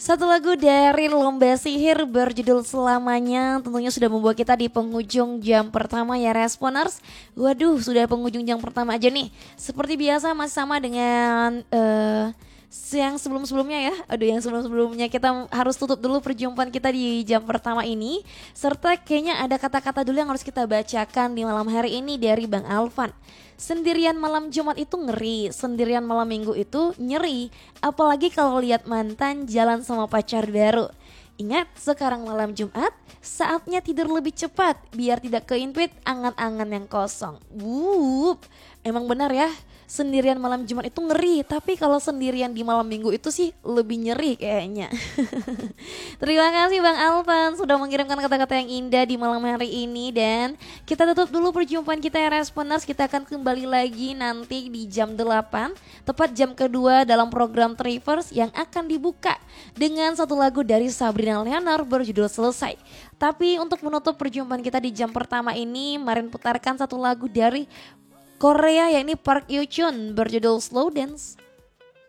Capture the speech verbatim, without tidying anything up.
Satu lagu dari Lomba Sihir berjudul Selamanya tentunya sudah membawa kita di penghujung jam pertama ya Responers. Waduh, sudah penghujung jam pertama aja nih. Seperti biasa masih sama dengan uh, yang sebelum-sebelumnya ya. Aduh, yang sebelum-sebelumnya kita harus tutup dulu perjumpaan kita di jam pertama ini. Serta kayaknya ada kata-kata dulu yang harus kita bacakan di malam hari ini dari Bang Alvan. Sendirian malam Jumat itu ngeri, sendirian malam Minggu itu nyeri. Apalagi kalau lihat mantan jalan sama pacar baru. Ingat, sekarang malam Jumat, saatnya tidur lebih cepat biar tidak keinpit angan-angan yang kosong. Wup, emang benar ya, sendirian malam Jumat itu ngeri, tapi kalau sendirian di malam Minggu itu sih lebih nyeri kayaknya. Terima kasih Bang Alvan sudah mengirimkan kata-kata yang indah di malam hari ini. Dan kita tutup dulu perjumpaan kita ya Responers. Kita akan kembali lagi nanti di jam delapan, tepat jam kedua dalam program Trivers yang akan dibuka dengan satu lagu dari Sabrina Leonard berjudul Selesai. Tapi untuk menutup perjumpaan kita di jam pertama ini, mari putarkan satu lagu dari Korea yakni Park Yoo Chun berjudul Slow Dance.